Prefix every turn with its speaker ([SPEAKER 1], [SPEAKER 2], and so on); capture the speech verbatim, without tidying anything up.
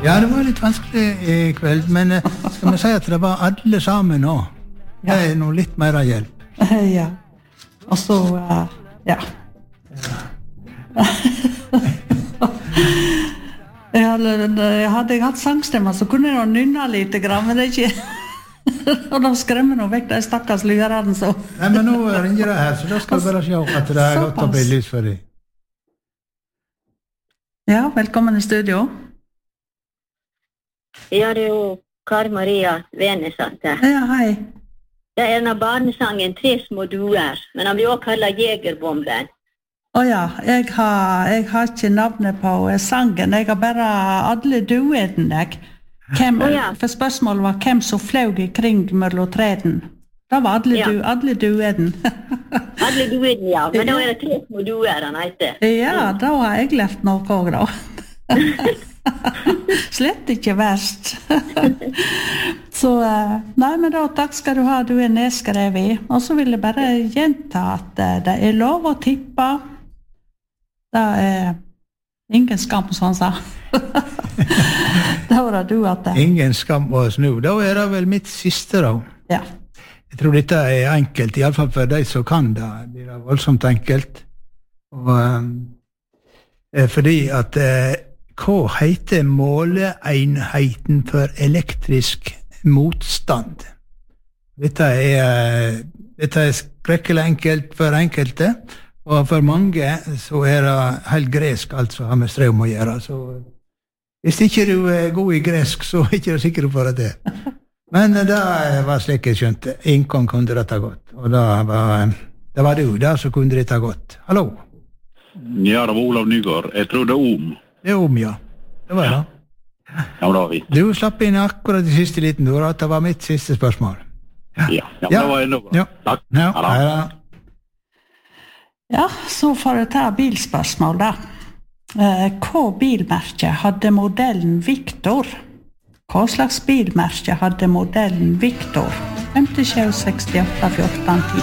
[SPEAKER 1] Ja, det var litt vanskelig i kveld, men eh, skal vi si at det var alle sammen nå? Det er noe litt mer av hjelp.
[SPEAKER 2] Ja. Og så, uh, ja. jeg, hadde, jeg hadde jeg hatt sangstemmer, så kunne jeg nynne litt, men det er ikke... og da skremmer nå vekk de stakkars lyrene, så...
[SPEAKER 1] Nei, men nå ringer det her, så da skal vi bare se at det er godt å bli lys for deg.
[SPEAKER 2] Ja, velkommen i studio.
[SPEAKER 3] Ja, det er jo Kari Maria Venesatt her.
[SPEAKER 2] Ja, hei.
[SPEAKER 3] Det er en av barnesangen Tre små duer, men han blir også kallet Jegerbomben.
[SPEAKER 2] Åja, jeg har, jeg har ikke navnet på sangen, jeg har bare alle dueden, jeg. Hvem,
[SPEAKER 3] oh, ja.
[SPEAKER 2] For spørsmålet var hvem som fløg i kring mellom treden. Da var alle, ja. du, alle dueden.
[SPEAKER 3] alle dueden, ja. Men da er det tre små duer han heter.
[SPEAKER 2] Ja, da har jeg lært noe også, da. Slett ikke verst. Så, nei, men da, takk skal du ha, du er nedskrevet. Og så vil jeg bare gjenta at det er lov å tippe. Det er ingen skam, som han sa. Da var det du at det...
[SPEAKER 1] Ingen skam å snu. Da er det vel mitt siste, da.
[SPEAKER 2] Ja.
[SPEAKER 1] Jeg tror dette er enkelt, i alle fall for de som kan det. Det er voldsomt enkelt. Og, um, fordi at uh, hva heter måleenheten for elektrisk motstand? Dette er, uh, dette er skrekkelig enkelt for enkelte, og for mange så er det helt gresk alt som har med strøm å gjøre. Så hvis ikke du er god i gresk, så er ikke du sikker på det. Men det var slik jeg skjønte. Ingen kunne dette godt. Og det var, det var du der som kunne dette godt. Hallo?
[SPEAKER 4] Ja, det var Olav Nygaard. Jeg tror det er om.
[SPEAKER 1] Det er om, ja. Det var det.
[SPEAKER 4] Ja, men da har vi.
[SPEAKER 1] Du slapp inn akkurat i siste liten, du, at det var mitt siste spørsmål.
[SPEAKER 4] Ja, ja, ja men det var enda bra.
[SPEAKER 1] Ja.
[SPEAKER 4] Takk.
[SPEAKER 1] Ja, ja.
[SPEAKER 2] Ja, så får jeg ta bilspørsmål, da. Hva bilmerke hadde modellen Victor? Hva slags bilmerke hadde modellen Victor? fem sju seks åtte fjorten ti.